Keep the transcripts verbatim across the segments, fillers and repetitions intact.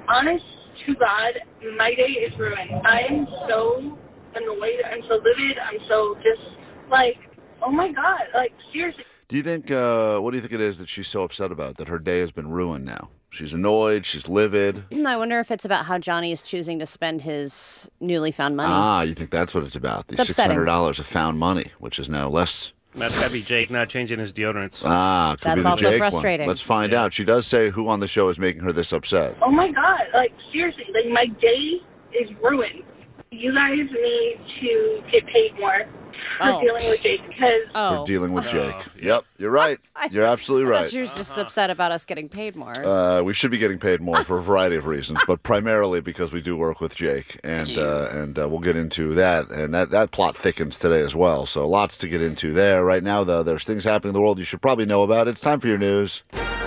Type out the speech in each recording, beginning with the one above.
honest to God, my day is ruined. I'm so annoyed. I'm so livid. I'm so just like, oh my God, like seriously. Do you think, uh, what do you think it is that she's so upset about, that her day has been ruined now? She's annoyed, she's livid. I wonder if it's about how Johnny is choosing to spend his newly found money. Ah, you think that's what it's about? The six hundred dollars of found money, which is now less. That's got to be Jake not changing his deodorants. Ah, could That's be the also Jake frustrating. One. Let's find Yeah. out. She does say who on the show is making her this upset. Oh my God, like seriously, like my day is ruined. You guys need to get paid more for Oh. dealing with Jake because Oh. For dealing with Jake. Oh, Yep, you're right. You're absolutely I thought right. she was just upset about us getting paid more. Uh, we should be getting paid more for a variety of reasons, but primarily because we do work with Jake, and uh, and uh, we'll get into that. And that, that plot thickens today as well, so lots to get into there. Right now, though, there's things happening in the world you should probably know about. It's time for your news.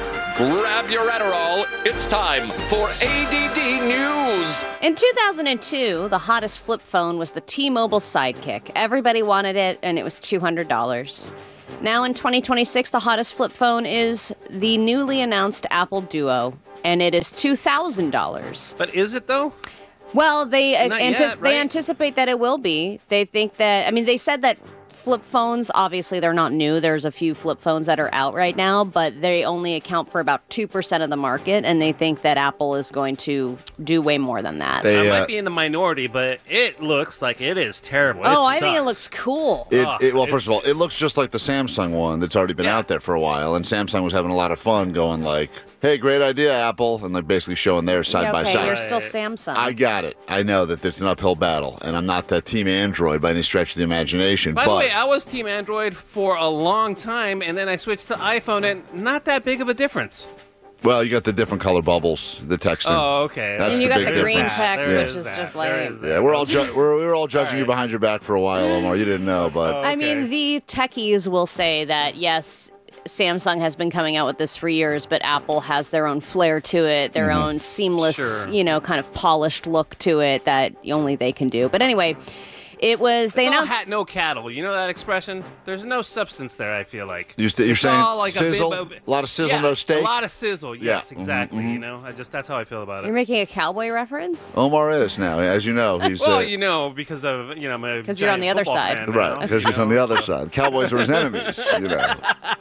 Grab your Adderall. It's time for A D D News. In two thousand two, the hottest flip phone was the T-Mobile Sidekick. Everybody wanted it, and it was two hundred dollars. Now in twenty twenty-six, the hottest flip phone is the newly announced Apple Duo, and it is two thousand dollars. But is it, though? Well, they uh, Not ante- yet, they right? anticipate that it will be. They think that, I mean, they said that flip phones, obviously they're not new. There's a few flip phones that are out right now, but they only account for about two percent of the market, and they think that Apple is going to do way more than that. They, I uh, might be in the minority, but it looks like it is terrible. oh, it I think it sucks. looks cool. It, Oh, it, well, first of it's- all, it looks just like the Samsung one that's already been Yeah. out there for a while, and Samsung was having a lot of fun going like, hey, great idea, Apple, and like basically showing theirs side Yeah, by okay, side. you're still Right. Samsung. I got it. I know that it's an uphill battle, and I'm not that team Android by any stretch of the imagination. By but the way, I was Team Android for a long time, and then I switched to iPhone, and not that big of a difference. well, you got the different color bubbles, the texting. Oh, okay. That's and you the got big the green difference. text, There which is is that. just There like. is that. Yeah, we're all ju- we're, we were all judging you All right. behind your back for a while, Omar. You didn't know, but Oh. I mean, Okay. the techies will say that, yes, Samsung has been coming out with this for years, but Apple has their own flair to it, their own seamless, Sure. you know, kind of polished look to it that only they can do. But anyway, it was, they It's all announced. hat, no cattle. You know that expression? There's no substance there, I feel like. you st- you're It's saying all like sizzle, a, bit, a lot of sizzle, yeah, no steak. A lot of sizzle, yes, Yeah. exactly. Mhm, You know, I just that's how I feel about You're it. making a cowboy reference? Omar is now, as you know. He's Well, uh, you know, because of you know, I'm a 'Cause you're on giant the other football side. fan right now, because you he's on know, the other so- side. Cowboys are his enemies. You know.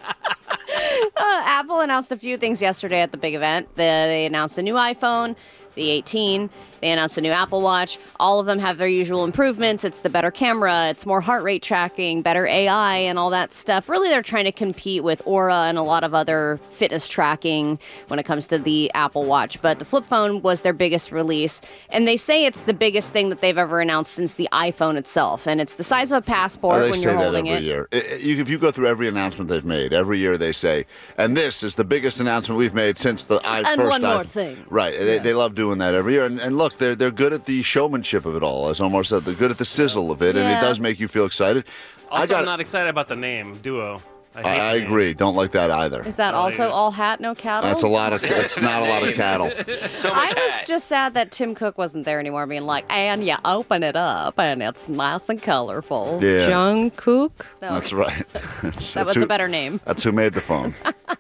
Uh, Apple announced a few things yesterday at the big event. The, they announced a new iPhone, the eighteen. They announced a new Apple Watch. All of them have their usual improvements. It's the better camera, it's more heart rate tracking, better A I, and all that stuff. Really, they're trying to compete with Aura and a lot of other fitness tracking when it comes to the Apple Watch. But the flip phone was their biggest release, and they say it's the biggest thing that they've ever announced since the iPhone itself. And it's the size of a passport Oh, they when say you're that holding every it. year. I- I- you- if you go through every announcement they've made, every year they say, and this is the biggest announcement we've made since the I And first one more iPhone." thing. Right. They, they love doing that every year. And, and look, they're they're good at the showmanship of it all, as Omar said. They're good at the sizzle of it, and it Yeah. does make you feel excited. Also, I got. I'm not excited about the name Duo. I, hate I, I the name. agree. Don't like that either. Is that Oh, also yeah. all hat, no cattle? That's a lot of. It's not a lot of cattle. So I much was hat. just sad that Tim Cook wasn't there anymore, being like, and you open it up, and it's nice and colorful. Yeah. Jung Kook? No, That's right. That's, that that's was who, a better name. That's who made the phone.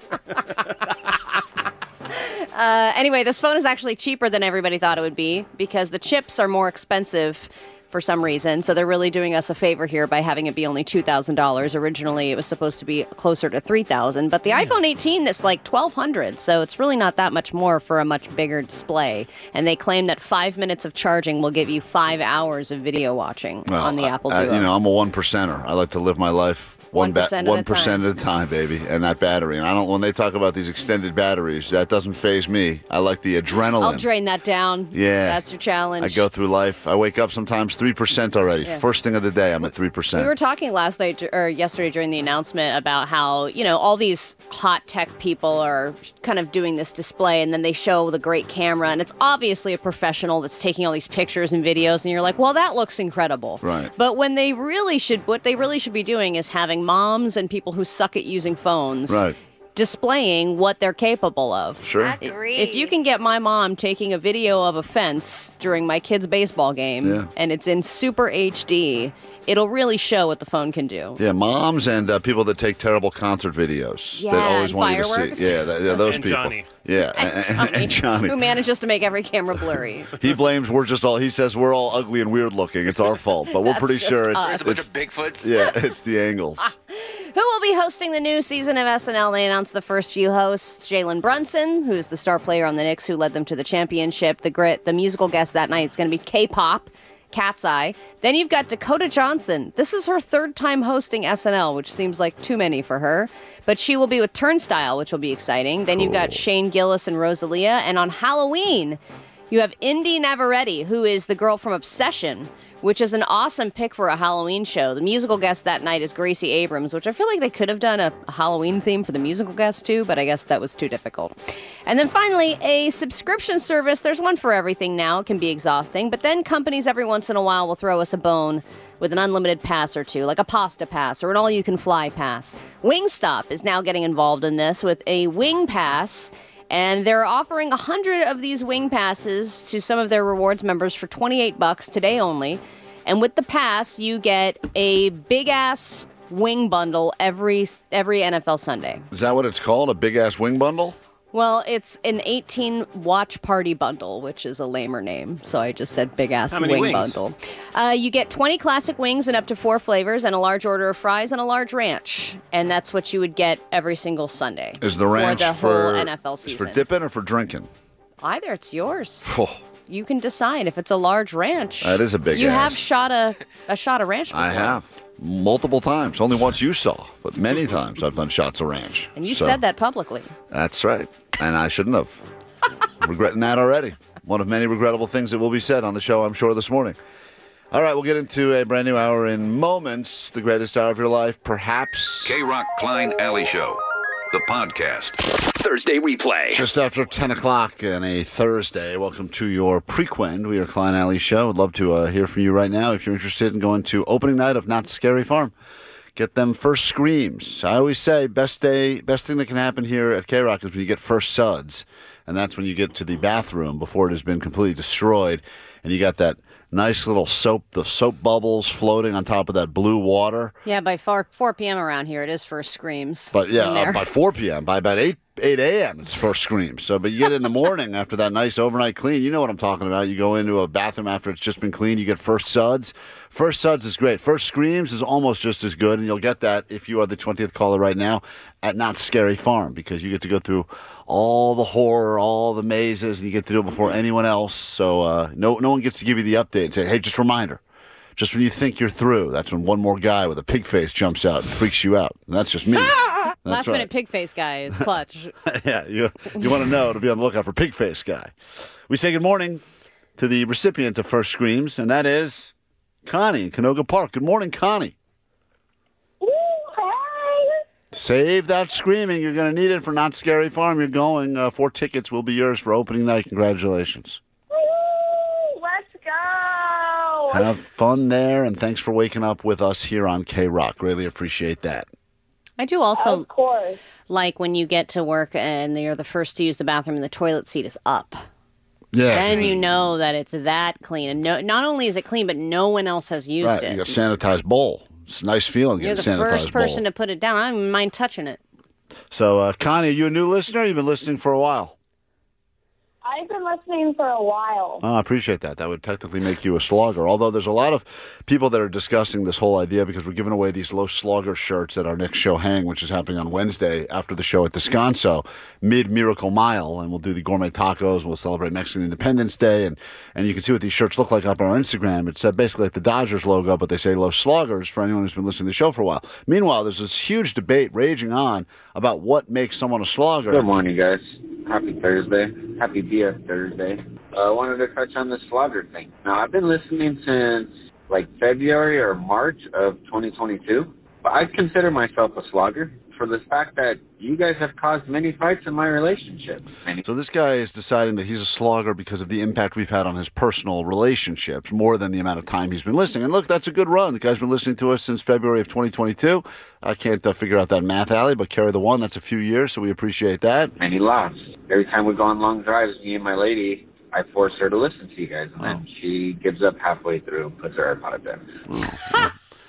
Uh, anyway, this phone is actually cheaper than everybody thought it would be because the chips are more expensive for some reason. So they're really doing us a favor here by having it be only two thousand dollars. Originally, it was supposed to be closer to three thousand dollars, but the iPhone eighteen is like twelve hundred dollars. So it's really not that much more for a much bigger display. And they claim that five minutes of charging will give you five hours of video watching Well, on the Apple I- Duo. I- you know, I'm a one percenter. I like to live my life one one percent at a one percent at a time, baby. And that battery. And I don't. When they talk about these extended batteries, that doesn't phase me. I like the adrenaline. I'll drain that down. Yeah. That's your challenge. I go through life. I wake up sometimes three percent already. Yeah. First thing of the day, I'm at three percent. We were talking last night or yesterday during the announcement about how, you know, all these hot tech people are kind of doing this display and then they show the great camera and it's obviously a professional that's taking all these pictures and videos and you're like, well, that looks incredible. Right. But when they really should, what they really should be doing is having moms and people who suck at using phones Right. displaying what they're capable of. Sure. I- If you can get my mom taking a video of a fence during my kid's baseball game Yeah. and it's in super H D, it'll really show what the phone can do. Yeah, moms and uh, people that take terrible concert videos Yeah, that always and want you fireworks. to see. Yeah, that, yeah those And people. Johnny. Yeah, and, and, and Johnny. Who manages to make every camera blurry. He blames we're just all, he says we're all ugly and weird looking. It's our fault, but we're That's pretty just sure it's, us. There's a bunch it's of Bigfoots. yeah, it's the angles. Who will be hosting the new season of S N L? They announced the first few hosts. Jalen Brunson, who's the star player on the Knicks who led them to the championship. The grit, the musical guest that night is going to be K-pop, Cat's Eye. Then you've got Dakota Johnson. This is her third time hosting S N L, which seems like too many for her. But she will be with Turnstile, which will be exciting. Then you've got Shane Gillis and Rosalia. And on Halloween, you have Indy Navarrete, who is the girl from Obsession, which is an awesome pick for a Halloween show. The musical guest that night is Gracie Abrams, which I feel like they could have done a, a Halloween theme for the musical guest too, but I guess that was too difficult. And then finally, a subscription service. There's one for everything now. It can be exhausting, but then companies every once in a while will throw us a bone with an unlimited pass or two, like a pasta pass or an all-you-can-fly pass. Wingstop is now getting involved in this with a wing pass, and they're offering one hundred of these wing passes to some of their rewards members for twenty-eight bucks today only. And with the pass, you get a big-ass wing bundle every every N F L Sunday. Is that what it's called? A big ass wing bundle? Well, it's an eighteen watch party bundle, which is a lamer name. So I just said big-ass How many wing wings? bundle. Uh, you get twenty classic wings and up to four flavors and a large order of fries and a large ranch. And that's what you would get every single Sunday. Is the ranch for the for, whole N F L is season? for dipping or for drinking? Either. It's yours. Oh, You can decide if it's a large ranch. that is a big You have ass. shot a, a shot of ranch before. I have. Multiple times. Only once you saw, but many times I've done shots of ranch. And you So, said that publicly. That's right. And I shouldn't have. Regretting that already. One of many regrettable things that will be said on the show, I'm sure, this morning. All right, we'll get into a brand new hour in moments. The greatest hour of your life, perhaps. K-Rock Klein Alley Show, the podcast. Thursday replay. Just after ten o'clock on a Thursday. Welcome to your Prequend. We are Klein Alley Show. Would love to uh, hear from you right now if you're interested in going to opening night of Knott's Scary Farm. Get them first screams. I always say best day, best thing that can happen here at K-Rock is when you get first suds. And that's when you get to the bathroom before it has been completely destroyed. And you got that nice little soap, the soap bubbles floating on top of that blue water. Yeah, by four, four p.m. around here, it is first screams. But yeah, in there. uh, by four p.m., by about eight a.m., it's first screams. So, but you get in the morning after that nice overnight clean. You know what I'm talking about. You go into a bathroom after it's just been cleaned. You get first suds. First suds is great. First screams is almost just as good, and you'll get that if you are the twentieth caller right now at Knott's Scary Farm, because you get to go through all the horror, all the mazes, and you get to do it before anyone else. So uh, no, no one gets to give you the update and say, hey, just a reminder. Just when you think you're through, that's when one more guy with a pig face jumps out and freaks you out. And that's just me. That's Last right. minute pig face guy is clutch. Yeah, you, you want to know to be on the lookout for Pig Face Guy. We say good morning to the recipient of First Screams, and that is Connie in Canoga Park. Good morning, Connie. Ooh, hi. Save that screaming. You're going to need it for Not Scary Farm. You're going. Uh, four tickets will be yours for opening night. Congratulations. Ooh, let's go. Have fun there, and thanks for waking up with us here on K-Rock. Really appreciate that. I do also Of course. like when you get to work and you're the first to use the bathroom and the toilet seat is up. Yeah. Then you know that it's that clean. And no, not only is it clean, but no one else has used Right, it. you got a sanitized bowl. It's a nice feeling You're getting the a sanitized first person bowl. to put it down. I don't even mind touching it. So, uh, Connie, are you a new listener? You've been listening for a while. I've been listening for a while. Oh, I appreciate that. That would technically make you a slogger. Although there's a lot of people that are discussing this whole idea because we're giving away these low slogger shirts at our next show hang, which is happening on Wednesday after the show at Descanso, mid Miracle Mile, and we'll do the gourmet tacos. We'll celebrate Mexican Independence Day, and and you can see what these shirts look like up on our Instagram. It's uh, basically like the Dodgers logo, but they say low sloggers for anyone who's been listening to the show for a while. Meanwhile, there's this huge debate raging on about what makes someone a slogger. Good morning, guys. Happy Thursday. Happy B S Thursday. I uh, wanted to touch on the slogger thing. Now, I've been listening since like February or March of twenty twenty-two, but I consider myself a slogger for the fact that you guys have caused many fights in my relationship. Many- So this guy is deciding that he's a slogger because of the impact we've had on his personal relationships, more than the amount of time he's been listening. And look, that's a good run. The guy's been listening to us since February of twenty twenty-two. I can't uh, figure out that math, Allie, but carry the one. That's a few years, so we appreciate that. many laughs. Every time we go on long drives, me and my lady, I force her to listen to you guys, and then she gives up halfway through and puts her AirPod in.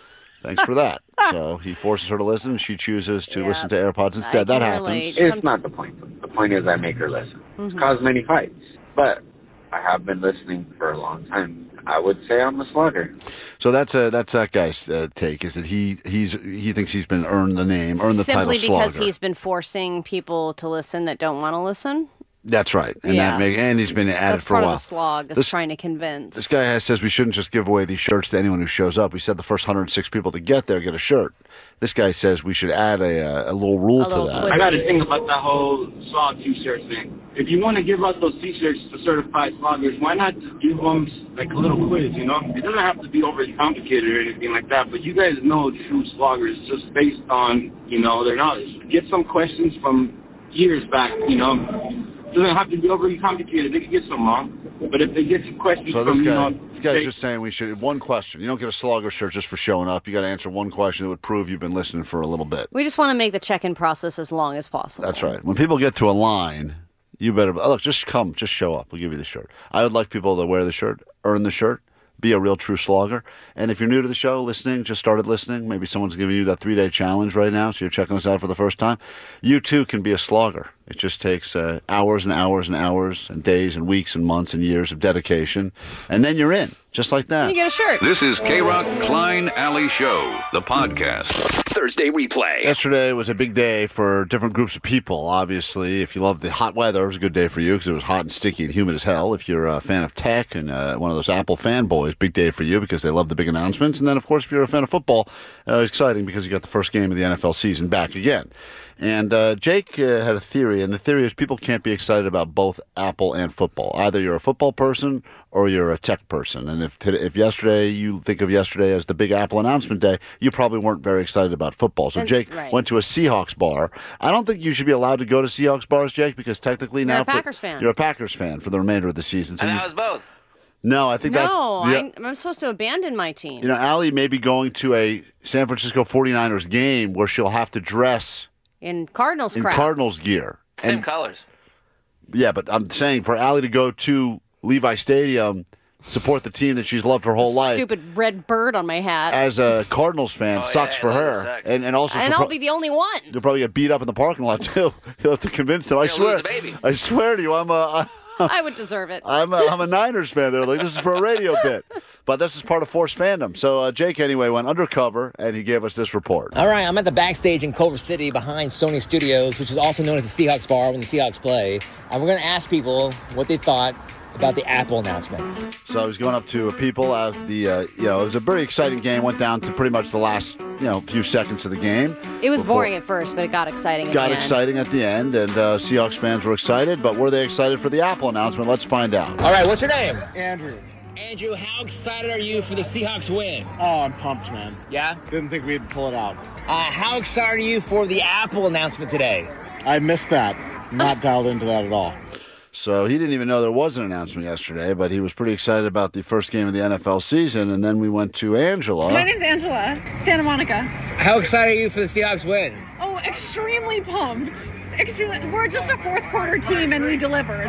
Thanks for that. So he forces her to listen. She chooses to Yeah. listen to AirPods instead. I That can happens. relate. It's Some- not the point. The point is I make her listen. Mhm. It's caused many fights. But I have been listening for a long time. I would say I'm a slugger. So that's a that's that guy's uh, take. Is that he he's he thinks he's been earned the name, earned the Simply title because slugger. he's been forcing people to listen that don't want to listen. That's right, and Yeah. that make, and he's been at That's it for a part while. of the slog, is This- trying to convince. This guy has, says we shouldn't just give away these shirts to anyone who shows up. We said the first one hundred six people to get there get a shirt. This guy says we should add a uh, a little rule A to little that. quid. I got to think about that whole slog T-shirt thing. If you want to give out those T-shirts to certified sloggers, why not just give them like a little quiz? You know, it doesn't have to be overly complicated or anything like that. But you guys know true sloggers just based on you know their knowledge. Get some questions from years back. You know, it doesn't have to be overly complicated. They can get some wrong, but if they get some questions So from this you guy, know, this guy's they- just saying we should one question. You don't get a slugger shirt just for showing up. You got to answer one question that would prove you've been listening for a little bit. We just want to make the check-in process as long as possible. That's right. When people get to a line, you better oh, look. Just come, just show up. We'll give you the shirt. I would like people to wear the shirt, earn the shirt, be a real true slogger. And if you're new to the show, listening, just started listening, maybe someone's giving you that three-day challenge right now, so you're checking us out for the first time. You too can be a slogger. It just takes uh, hours and hours and hours and days and weeks and months and years of dedication, and then you're in, just like that. You get a shirt. This is K-Rock Klein Alley Show, the podcast. Thursday replay. Yesterday was a big day for different groups of people. Obviously, if you love the hot weather, it was a good day for you because it was hot and sticky and humid as hell. If you're a fan of tech and uh, one of those Apple fanboys, big day for you because they love the big announcements. And then, of course, if you're a fan of football, uh, it's exciting because you got the first game of the N F L season back again. And uh, Jake uh, had a theory, and the theory is people can't be excited about both Apple and football. Either you're a football person or you're a tech person. And if if yesterday you think of yesterday as the big Apple announcement day, you probably weren't very excited about football. So And- Jake right. went to a Seahawks bar. I don't think you should be allowed to go to Seahawks bars, Jake, because technically now a for- Packers fan. you're a Packers fan for the remainder of the season. So And you- that was both. no, I think No, that's yeah. I, I'm supposed to abandon my team. You know, Allie may be going to a San Francisco forty-niners game where she'll have to dress in Cardinals in crap. Cardinals gear. Same And- colors. Yeah, but I'm saying for Allie to go to Levi Stadium, support the team that she's loved her whole life, Stupid red bird on my hat. as a Cardinals fan, Oh, sucks yeah, for that her. sucks. And and also, and she'll I'll pro- be the only one. you'll probably get beat up in the parking lot too. You'll have to convince them. I You'll swear, lose the baby. I swear to you, I'm a. I would deserve it. I'm a, I'm a Niners fan. They're like, this is for a radio bit. But this is part of forced fandom. So uh, Jake, anyway, went undercover, and he gave us this report. All right, I'm at the backstage in Culver City behind Sony Studios, which is also known as the Seahawks Bar when the Seahawks play. And we're going to ask people what they thought about the Apple announcement. So I was going up to people as the, uh, you know, it was a very exciting game. Went down to pretty much the last, you know, few seconds of the game. It was before- boring at first, but it got exciting at Got the end. exciting at the end, and uh, Seahawks fans were excited. But were they excited for the Apple announcement? Let's find out. All right, what's your name? Andrew. Andrew, how excited are you for the Seahawks win? Oh, I'm pumped, man. Yeah? Didn't think we'd pull it out. Uh, how excited are you for the Apple announcement today? I missed that. Not dialed into that at all. So he didn't even know there was an announcement yesterday, but he was pretty excited about the first game of the N F L season. And then we went to Angela. My name's Angela, Santa Monica. How excited are you for the Seahawks win? Oh, extremely pumped. Extremely. We're just a fourth quarter team and we delivered.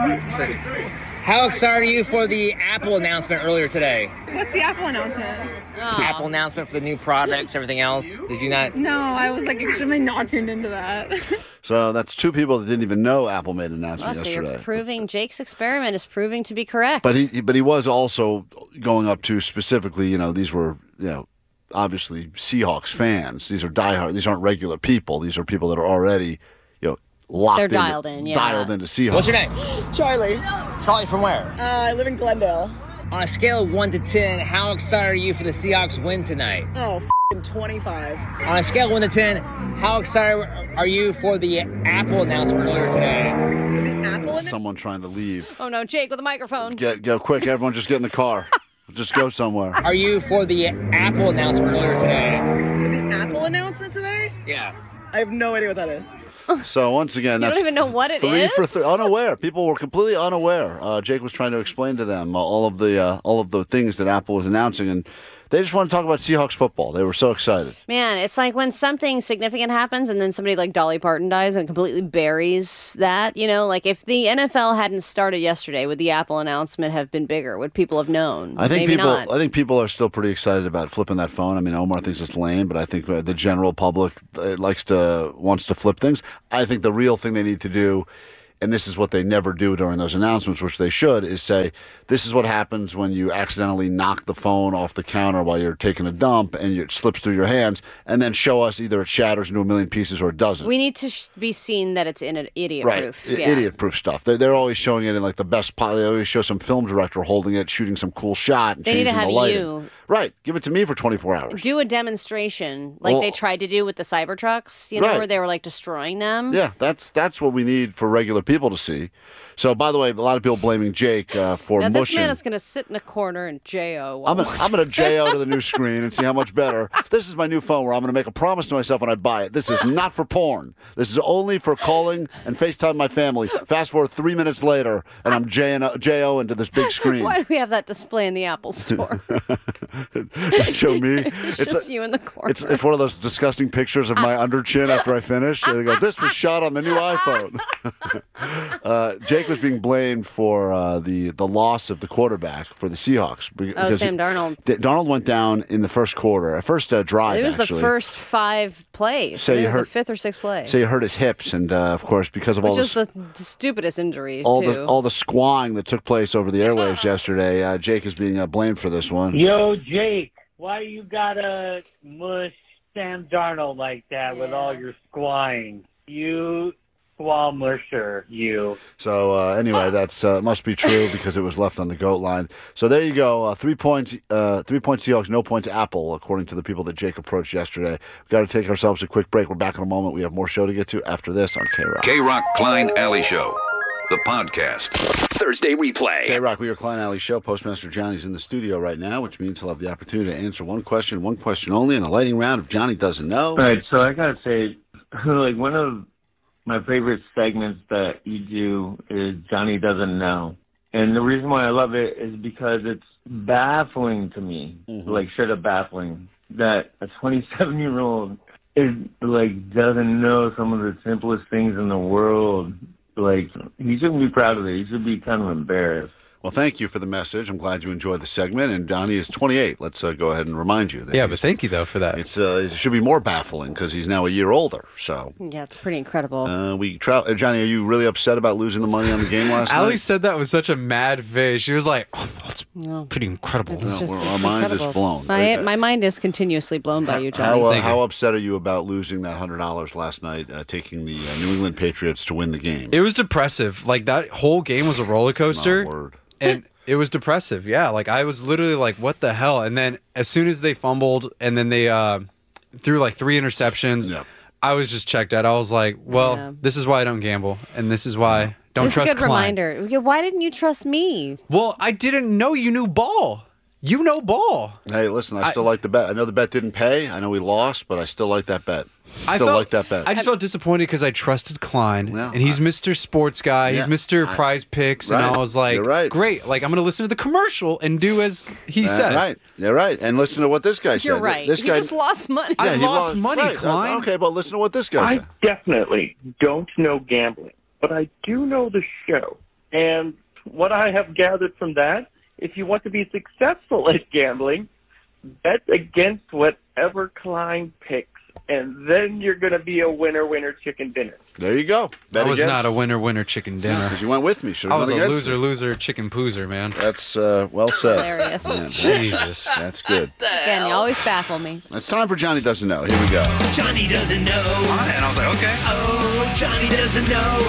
How excited are you for the Apple announcement earlier today? What's the Apple announcement? Oh. Apple announcement for the new products, everything else. Did you not? No, I was like extremely not tuned into that. So that's two people that didn't even know Apple made an announcement Oh, so yesterday. you're proving Jake's experiment is proving to be correct. But he, but he was also going up to specifically, you know, these were, you know, obviously Seahawks fans. These are diehard. These aren't regular people. These are people that are already, you know, locked They're into, dialed in, yeah. dialed into Seahawks. What's your name? Charlie. Charlie from where? Uh, I live in Glendale. On a scale of one to ten, how excited are you for the Seahawks win tonight? Oh, f***ing twenty-five. On a scale of one to ten, how excited are you for the Apple announcement earlier today? The Apple in Someone trying to leave. oh no, Jake with a microphone. Get go quick! Everyone, just get in the car. Just go somewhere. Are you for the Apple announcement earlier today? The Apple announcement today? Yeah. I have no idea what that is. So once again, You don't that's even know what it three is? for three. Unaware. People were completely unaware. Uh, Jake was trying to explain to them uh, all of the uh, all of the things that Apple was announcing, and They just want to talk about Seahawks football. They were so excited. Man, it's like when something significant happens and then somebody like Dolly Parton dies and completely buries that, you know, like if the N F L hadn't started yesterday, would the Apple announcement have been bigger? Would people have known? I think Maybe people. not. I think people are still pretty excited about flipping that phone. I mean, Omar thinks it's lame, but I think uh, the general public uh, likes to wants to flip things. I think the real thing they need to do, and this is what they never do during those announcements, which they should, is say, this is what happens when you accidentally knock the phone off the counter while you're taking a dump and it slips through your hands, and then show us either it shatters into a million pieces or it doesn't. We need to sh- be seen that it's in an idiot Right, proof. I- Yeah. idiot-proof stuff. They're, they're always showing it in like the best. Po- they always show some film director holding it, shooting some cool shot, and They need to changing have the lighting. you Right, give it to me for twenty-four hours. do a demonstration like Well- they tried to do with the Cybertrucks, you know, Right. where they were like destroying them. Yeah, that's that's what we need for regular people to see. So, by the way, a lot of people blaming Jake uh, for Now this mushing. man is going to sit in a corner and J O. while I'm gonna, watching. I'm gonna J O to the new screen and see how much better. This is my new phone where I'm gonna make a promise to myself when I buy it. This is not for porn. This is only for calling and FaceTime my family. Fast forward three minutes later, and I'm J O into this big screen. Why do we have that display in the Apple store? Just show me. It's just you in the corner. It's, it's one of those disgusting pictures of my under chin after I finish. And they go, this was shot on the new iPhone. uh, Jake was being blamed for uh, the, the loss of the quarterback for the Seahawks. be- Oh, because Sam he- Darnold. D- Darnold went down in the first quarter, first uh, drive, It was actually. the first five plays. So I think you it was heard- the fifth or sixth play. So he hurt his hips, and uh, of course, because of all Which is this, the stupidest injury, all too. the all the squawing that took place over the airwaves yesterday, uh, Jake is being uh, blamed for this one. Yo, Jake, why you gotta mush Sam Darnold like that with all your squawing? You squaw musher, you. So uh, anyway, that's uh, must be true because it was left on the goat line. So there you go, uh, three points, uh, three points Seahawks, no points Apple, according to the people that Jake approached yesterday. We've got to take ourselves a quick break. We're back in a moment. We have more show to get to after this on K Rock. K Rock Klein Alley Show, the podcast. Thursday replay. K Rock, we are Klein Alley Show. Postmaster Johnny's in the studio right now, which means he'll have the opportunity to answer one question, one question only, in a lightning round of Johnny Doesn't Know. All right, so I gotta say, like one of my favorite segments that you do is Johnny Doesn't Know, and the reason why I love it is because it's baffling to me, Mm-hmm. like straight up baffling, that a twenty-seven year old is like doesn't know some of the simplest things in the world. Like, he shouldn't be proud of it. He should be kind of embarrassed. Well, thank you for the message. I'm glad you enjoyed the segment. And Johnny is twenty-eight. Let's uh, go ahead and remind you. That Yeah, but thank you, though, for that. It's uh, it should be more baffling because he's now a year older. So Yeah, it's pretty incredible. uh, we tra- uh, Johnny, are you really upset about losing the money on the game last Allie night? said that with such a mad face. She was like, oh, that's No. pretty incredible. It's No, just, well, it's our mind is incredible. blown. My, my mind is continuously blown by you, Johnny. How, uh, Thank how you. upset are you about losing that one hundred dollars last night, uh, taking the uh, New England Patriots to win the game? It was depressive. Like, that whole game was a roller coaster. Not a word. And it was depressive. Yeah, like I was literally like, what the hell? And then as soon as they fumbled and then they uh, threw like three interceptions, Yeah. I was just checked out. I was like, well, Yeah. this is why I don't gamble. And this is why I don't It's trust a good Klein. reminder. Yeah, why didn't you trust me? Well, I didn't know you knew ball. You know ball. Hey, listen, I still like the bet. I know the bet didn't pay. I know we lost, but I still like that bet. I Still felt, like that bet. I just felt disappointed because I trusted Klein, Well, and he's Mister Sports Guy. Yeah, he's Mister I- Prize Picks, Right. and I was like, You're right. great. Like I'm going to listen to the commercial and do as he Uh, says. Right. You're right. And listen to what this guy said. You're right. This you guy just lost money. I he lost money, right. Klein. Okay, but listen to what this guy I said. definitely don't know gambling, but I do know the show. And what I have gathered from that, if you want to be successful at gambling, bet against whatever Klein picks, and then you're going to be a winner, winner, chicken dinner. There you go. Bet I was against. not a winner, winner, chicken dinner. Because you went with me. Should I have was gone a against loser, me. loser, chicken poozer, man. That's uh, well said. Hilarious. Yeah, that's- Jesus. That's good. Again, you always baffle me. It's time for Johnny Doesn't Know. Here we go. Johnny doesn't know. And I was like, okay. Oh, Johnny doesn't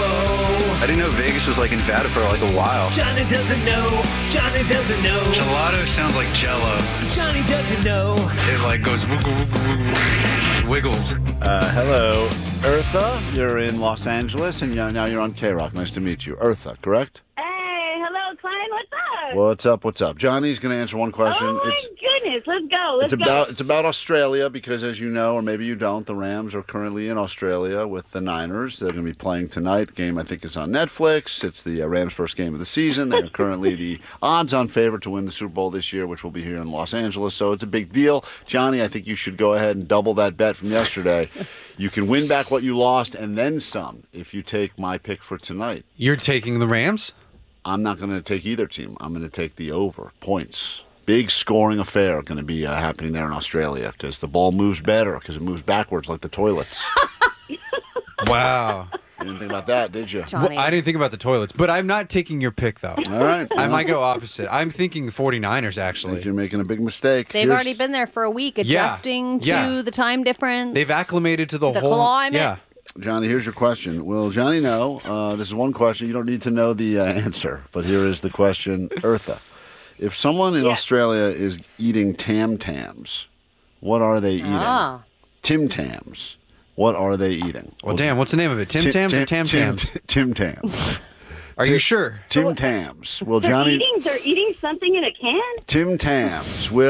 know. I didn't know Vegas was like in Nevada for like a while. Johnny doesn't know. Johnny doesn't know. Gelato sounds like Jello. Johnny doesn't know. It like goes wiggle, wiggle, wiggle, wiggles. Uh, hello, Eartha. You're in Los Angeles, and you're, now you're on K Rock. Nice to meet you. Eartha, correct? Hey, hello, Klein. What's up? What's up? What's up? Johnny's going to answer one question. Oh, my it's goodness. tennis. Let's go. Let's It's go. about it's about Australia because, as you know, or maybe you don't, the Rams are currently in Australia with the Niners. They're going to be playing tonight. The game, I think, is on Netflix. It's the uh, Rams' first game of the season. They're currently the odds-on favorite to win the Super Bowl this year, which will be here in Los Angeles. So it's a big deal. Johnny, I think you should go ahead and double that bet from yesterday. You can win back what you lost and then some if you take my pick for tonight. You're taking the Rams? I'm not going to take either team. I'm going to take the over points. Big scoring affair going to be uh, happening there in Australia because the ball moves better because it moves backwards like the toilets. Wow. You didn't think about that, did you? Well, I didn't think about the toilets, but I'm not taking your pick, though. All right. I might go opposite. I'm thinking 49ers, I actually. think you're making a big mistake. They've Here's- already been there for a week, Yeah. adjusting to Yeah. the time difference. They've acclimated to the, the whole climate. Yeah. Johnny, here's your question. Will Johnny know? Uh, this is one question. You don't need to know the uh, answer, but here is the question. Eartha, if someone in Yeah. Australia is eating Tam Tams, what are they eating? Ah. Tim Tams. What are they eating? Well, damn, what's the name of it? Tim Tams or Tam Tim, Tams? Tim Tams. Are you sure? Tim Tams. Will They're Johnny? eating. They're eating something in a can. Tim Tams. Will